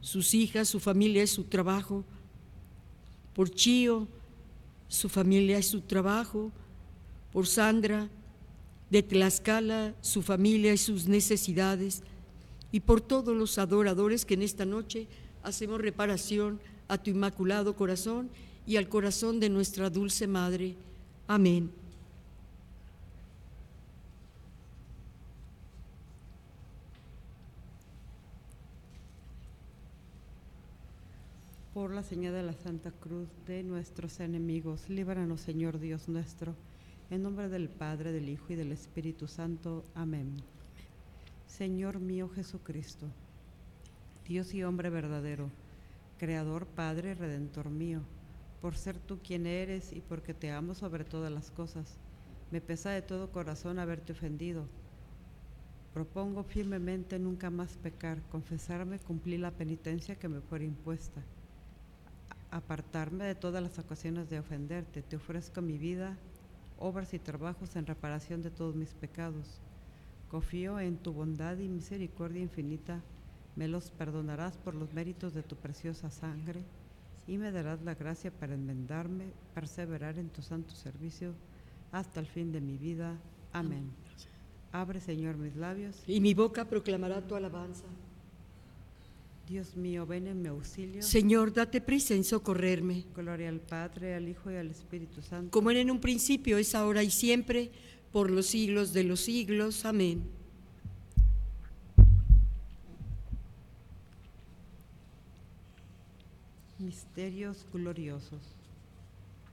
sus hijas, su familia y su trabajo. Por Chío, su familia y su trabajo. Por Sandra, de Tlaxcala, su familia y sus necesidades. Y por todos los adoradores que en esta noche hacemos reparación a tu inmaculado corazón y al corazón de nuestra dulce Madre. Amén. Por la señal de la Santa Cruz de nuestros enemigos, líbranos, Señor Dios nuestro, en nombre del Padre, del Hijo y del Espíritu Santo. Amén. Señor mío Jesucristo, Dios y hombre verdadero, Creador, Padre, Redentor mío, por ser tú quien eres y porque te amo sobre todas las cosas, me pesa de todo corazón haberte ofendido. Propongo firmemente nunca más pecar, confesarme, cumplir la penitencia que me fuera impuesta, apartarme de todas las ocasiones de ofenderte. Te ofrezco mi vida, obras y trabajos en reparación de todos mis pecados. Confío en tu bondad y misericordia infinita, me los perdonarás por los méritos de tu preciosa sangre y me darás la gracia para enmendarme, perseverar en tu santo servicio hasta el fin de mi vida. Amén. Abre, Señor, mis labios. Y mi boca proclamará tu alabanza. Dios mío, ven en mi auxilio. Señor, date prisa en socorrerme. Gloria al Padre, al Hijo y al Espíritu Santo. Como era en un principio, es ahora y siempre, por los siglos de los siglos. Amén. Misterios gloriosos.